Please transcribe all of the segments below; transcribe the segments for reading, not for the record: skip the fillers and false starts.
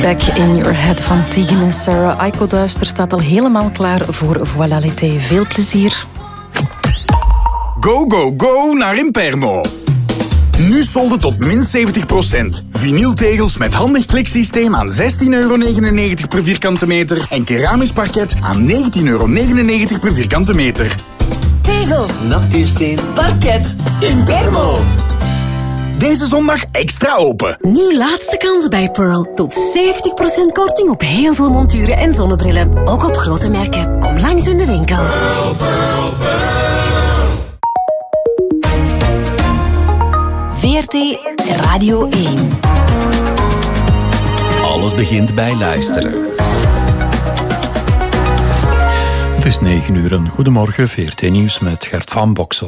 Back in Your Head van Tegan en Sarah. Aiko Duister staat al helemaal klaar voor Voilà l'été. Veel plezier. Go, go, go naar Impermo. Nu solden tot min 70%. Vinyltegels met handig kliksysteem aan €16,99 per vierkante meter en keramisch parket aan €19,99 per vierkante meter. Tegels, natuursteen, parket, Impermo. Deze zondag extra open. Nu laatste kans bij Pearl. Tot 70% korting op heel veel monturen en zonnebrillen. Ook op grote merken. Kom langs in de winkel. Pearl, Pearl, Pearl. VRT Radio 1. Alles begint bij luisteren. Het is 9:00. Goedemorgen, VRT Nieuws met Gert van Boksel.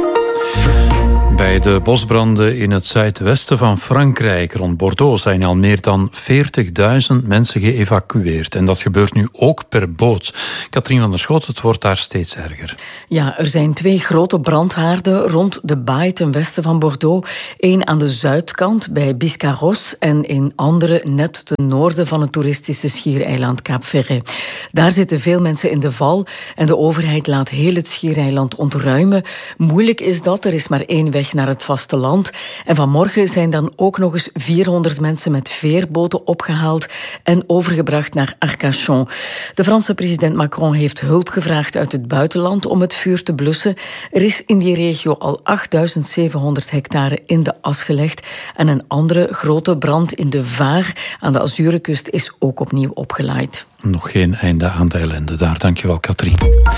Bij de bosbranden in het zuidwesten van Frankrijk rond Bordeaux zijn al meer dan 40.000 mensen geëvacueerd. En dat gebeurt nu ook per boot. Katrien van der Schoot, het wordt daar steeds erger. Ja, er zijn 2 grote brandhaarden rond de baai ten westen van Bordeaux. Eén aan de zuidkant bij Biscarrosse en een andere net ten noorden van het toeristische schiereiland Cap Ferret. Daar zitten veel mensen in de val en de overheid laat heel het schiereiland ontruimen. Moeilijk is dat, er is maar 1 weg naar het vasteland. En vanmorgen zijn dan ook nog eens 400 mensen met veerboten opgehaald en overgebracht naar Arcachon. De Franse president Macron heeft hulp gevraagd uit het buitenland om het vuur te blussen. Er is in die regio al 8.700 hectare in de as gelegd en een andere grote brand in de Vaar aan de Azurenkust is ook opnieuw opgelaaid. Nog geen einde aan de ellende daar. Dankjewel, Katrien.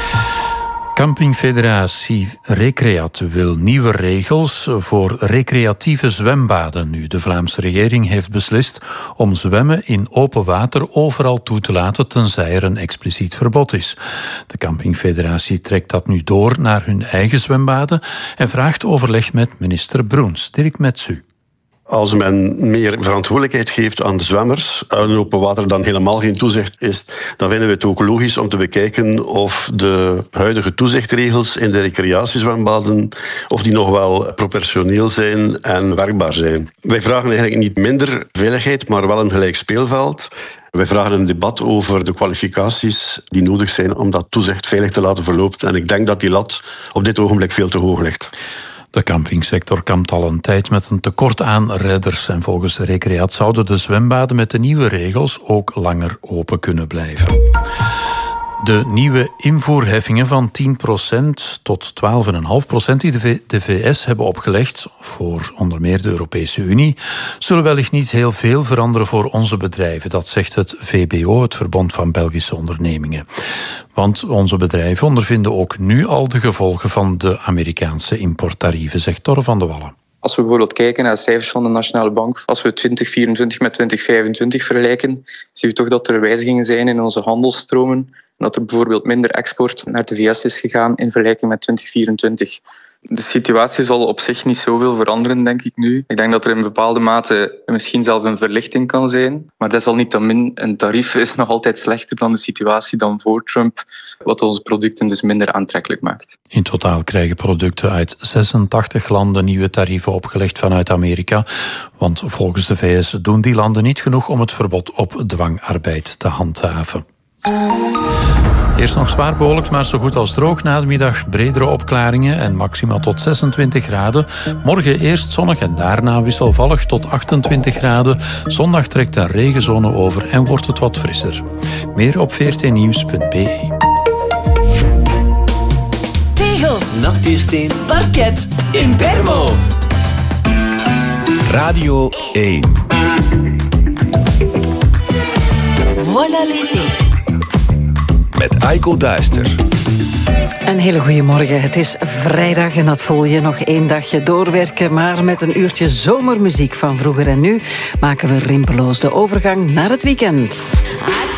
Campingfederatie Recreat wil nieuwe regels voor recreatieve zwembaden nu. De Vlaamse regering heeft beslist om zwemmen in open water overal toe te laten, tenzij er een expliciet verbod is. De Campingfederatie trekt dat nu door naar hun eigen zwembaden en vraagt overleg met minister Broens. Dirk Metsu. Als men meer verantwoordelijkheid geeft aan de zwemmers, aan open water dan helemaal geen toezicht is, dan vinden we het ook logisch om te bekijken of de huidige toezichtregels in de recreatiezwembaden, of die nog wel proportioneel zijn en werkbaar zijn. Wij vragen eigenlijk niet minder veiligheid, maar wel een gelijk speelveld. Wij vragen een debat over de kwalificaties die nodig zijn om dat toezicht veilig te laten verlopen. En ik denk dat die lat op dit ogenblik veel te hoog ligt. De campingsector kampt al een tijd met een tekort aan redders. En volgens de Recreat zouden de zwembaden met de nieuwe regels ook langer open kunnen blijven. De nieuwe invoerheffingen van 10% tot 12,5% die de VS hebben opgelegd voor onder meer de Europese Unie, zullen wellicht niet heel veel veranderen voor onze bedrijven. Dat zegt het VBO, het Verbond van Belgische Ondernemingen. Want onze bedrijven ondervinden ook nu al de gevolgen van de Amerikaanse importtarieven, zegt Torre van de Wallen. Als we bijvoorbeeld kijken naar de cijfers van de Nationale Bank, als we 2024 met 2025 vergelijken, zien we toch dat er wijzigingen zijn in onze handelsstromen. Dat er bijvoorbeeld minder export naar de VS is gegaan in vergelijking met 2024. De situatie zal op zich niet zoveel veranderen, denk ik nu. Ik denk dat er in bepaalde mate misschien zelfs een verlichting kan zijn. Maar desalniettemin, een tarief is nog altijd slechter dan de situatie dan voor Trump, wat onze producten dus minder aantrekkelijk maakt. In totaal krijgen producten uit 86 landen nieuwe tarieven opgelegd vanuit Amerika. Want volgens de VS doen die landen niet genoeg om het verbod op dwangarbeid te handhaven. Eerst nog zwaar bewolkt, maar zo goed als droog. Na de middag bredere opklaringen en maximaal tot 26 graden. Morgen eerst zonnig en daarna wisselvallig tot 28 graden. Zondag trekt een regenzone over en wordt het wat frisser. Meer op vrtnieuws.be. Tegels, natuursteen, parket, Impermo. Radio 1. Voilà l'été. Met Aiko Duister. Een hele goede morgen. Het is vrijdag en dat voel je nog 1 dagje doorwerken. Maar met een uurtje zomermuziek van vroeger en nu maken we rimpeloos de overgang naar het weekend.